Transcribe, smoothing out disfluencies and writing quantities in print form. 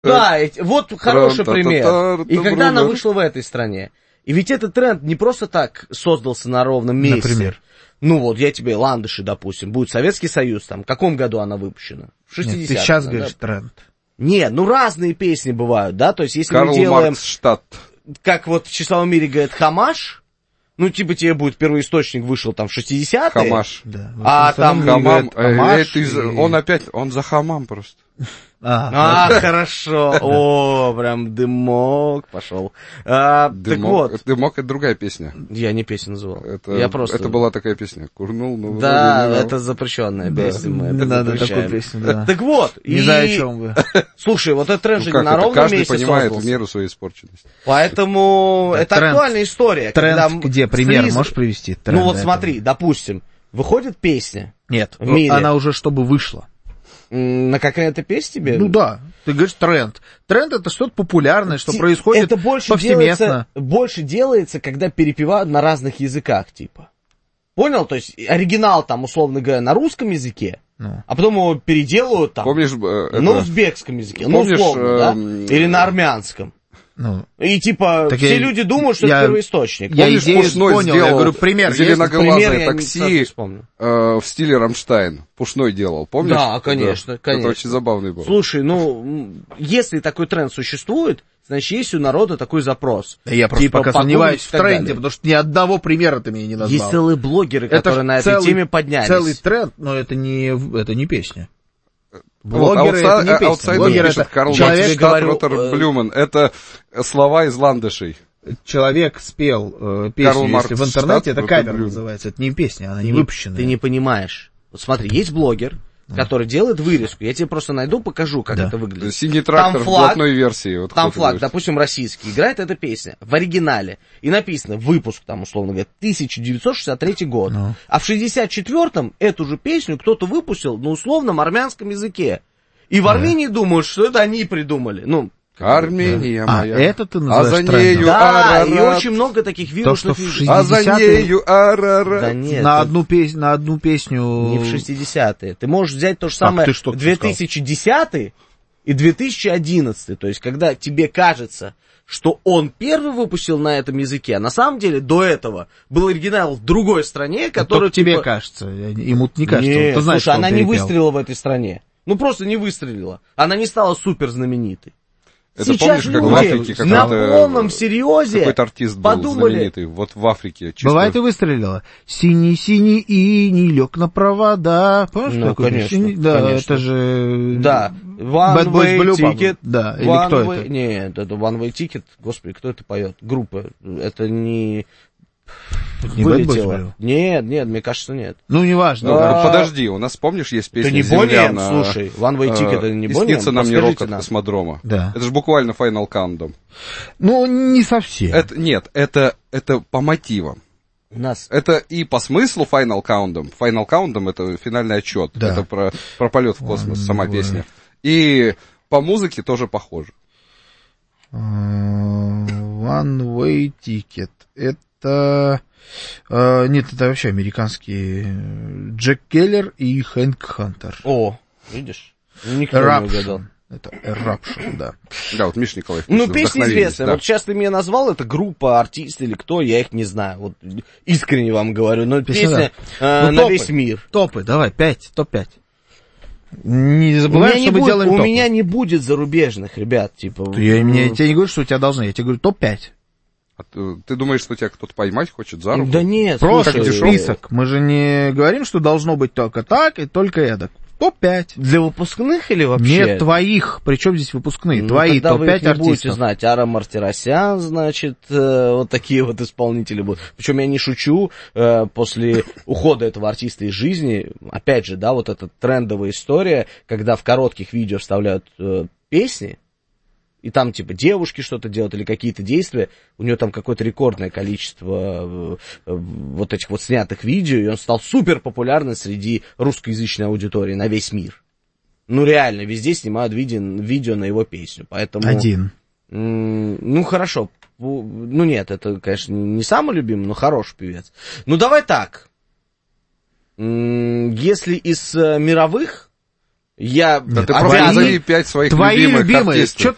Да, вот хороший пример. И когда она вышла в этой стране. И ведь этот тренд не просто так создался на ровном месте. Например? Ну вот, я тебе «Ландыши», допустим, будет Советский Союз, там, в каком году она выпущена? В 60-м. Нет, ты сейчас говоришь тренд. Нет, ну разные песни бывают, да, то есть если Карл мы делаем... Марксштадт. Как вот в «Счастливом мире» говорят «Хамаш», ну, типа, тебе будет первоисточник вышел там в 60-е. Хамаш. Да, А там... Хамам. Хамаш Он за хамам просто. Хорошо. О, прям дымок пошел. Так вот. Дымок — это другая песня. Я не песню называл. Это была такая песня. Курнул, но... Да, это запрещенная песня. Не надо такую песню, да. Так вот. Не знаю, о чем вы. Слушай, вот этот тренд же не на ровном месте каждый понимает создался. в меру своей испорченности. Поэтому это актуальная история. Тренд где? Пример можешь привести? Ну вот смотри, допустим, выходит песня. Нет, в мире. она уже чтобы вышла. На какая-то песня тебе? Ну да, ты говоришь тренд. Тренд — это что-то популярное, что происходит это больше повсеместно. Больше делается, когда перепевают на разных языках, типа. Понял? То есть оригинал там, условно говоря, на русском языке, а потом его переделывают там на узбекском языке, условно, да? Или на армянском. И типа все люди думают, что это первоисточник. Я идею понял, я говорю, пример. Зеленоглазое такси в стиле Рамштайн. Пушной делал, помнишь? Да, конечно, конечно. Это очень забавный был. Слушай, ну, если такой тренд существует, значит, есть у народа такой запрос. Я просто пока сомневаюсь в тренде, потому что ни одного примера ты мне не назвал. Есть целые блогеры, которые на этой теме поднялись. Целый тренд, но это не песня. Блогеры это не песня. Блогер это Карл Марксштадт, Ротер Блюмен. Это слова из «Ландышей». Человек спел песню, если в интернете, это кавер называется. Это не песня, она не выпущенная. Ты не понимаешь. Вот смотри, есть блогер, который делает вырезку. Я тебе просто найду, покажу, как это выглядит. «Синий трактор» в блатной версии. Вот там флаг, допустим, российский. Играет эта песня в оригинале. И написано выпуск, там, условно говоря, 1963 год. А в 64-м эту же песню кто-то выпустил на условном армянском языке. И в Армении думают, что это они придумали. Ну, Армения моя. Это ты называешь трендом? Да, и очень много таких вирусных... То, что в 60-е... Да нет. На одну песню... Не в 60-е. Ты можешь взять то же самое 2010 и 2011. То есть, когда тебе кажется, что он первый выпустил на этом языке, а на самом деле до этого был оригинал в другой стране, который... Только тебе кажется, ему не кажется. Нет, ты знаешь, слушай, она не выстрелила в этой стране. Ну, просто не выстрелила. Она не стала супер знаменитой. Это сейчас помнишь, как люди в Африке на полном серьезе какой-то артист был знаменитый, вот в Африке. Чисто... Бывает и выстрелила. Синий-синий и не лег на провода. Помнишь, ну, такой? Конечно, да, конечно. Это же... Да. One Way Ticket. Да, или кто это? Нет, это One Way Ticket. Господи, кто это поет? Группа. Это не... Вылетело. Нет, мне кажется, нет. Ну, неважно. Подожди, у нас, помнишь, есть песня «Ты не «Земля» на... Слушай, One Way Ticket, это не «И Boney снится нам не рок от космодрома». Да. Это же буквально Final Countdown. Ну, не совсем. Это по мотивам. Это и по смыслу Final Countdown. Final Countdown — это финальный отчет. Да. Это про полет в космос, сама песня. И по музыке тоже похоже. One Way Ticket. Это... Нет, это вообще американские Джек Келлер и Хэнк Хантер. О, видишь? Никто не угадал. Это Eruption, да. Да, вот Миш Николаев. Ну, песня известная. Да. Вот сейчас ты меня назвал, это группа, артист или кто, я их не знаю. Вот искренне вам говорю. Но песня на топы, весь мир. Топы, давай, топ-5. Не забывай, что мы делаем топы. У меня не будет зарубежных, ребят. Типа, я тебе не говорю, что у тебя должны, я тебе говорю топ-5. Ты думаешь, что тебя кто-то поймать хочет за руку? Да нет, просто список. Мы же не говорим, что должно быть только так и только эдак. Топ-5. Для выпускных или вообще? Нет, твоих. Причем здесь выпускные? Твои топ-5 вы их не артистов. Будете знать. Ара Мартиросян, значит, вот такие вот исполнители будут. Причем я не шучу, после ухода этого артиста из жизни, опять же, да, вот эта трендовая история, когда в коротких видео вставляют песни, и там, типа, девушки что-то делают или какие-то действия, у него там какое-то рекордное количество вот этих вот снятых видео, и он стал супер популярным среди русскоязычной аудитории на весь мир. Ну, реально, везде снимают видео на его песню, поэтому... Один. Ну, хорошо. Ну, нет, это, конечно, не самый любимый, но хороший певец. Ну, давай так. Если из мировых... Да ты просто назови 5 своих любимых артистов.